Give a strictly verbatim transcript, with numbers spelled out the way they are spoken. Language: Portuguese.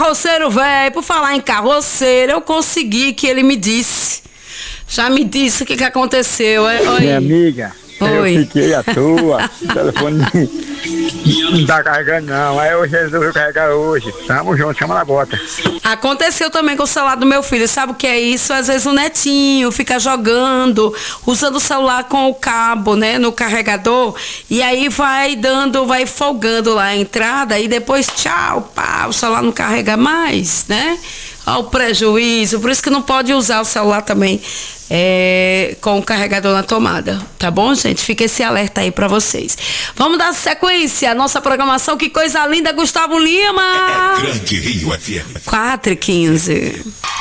carroceiro velho, por falar em carroceiro, eu consegui que ele me disse. Já me disse o que que aconteceu. Oi. Minha amiga, Oi. eu fiquei à toa. O telefone não tá carregando não. Aí eu resolvi carregar hoje. Tamo junto, chama na bota. Aconteceu também com o celular do meu filho. Sabe o que é isso? Às vezes o netinho fica jogando, usando o celular com o cabo, né, no carregador, e aí vai dando, vai folgando lá a entrada e depois tchau, pá, o celular não carrega mais, né? Olha o prejuízo. Por isso que não pode usar o celular também é, com o carregador na tomada, tá bom, gente? Fica esse alerta aí pra vocês. Vamos dar sequência à nossa programação. Que coisa linda, Gustavo Lima. É Grande Rio F M. quatro e quinze.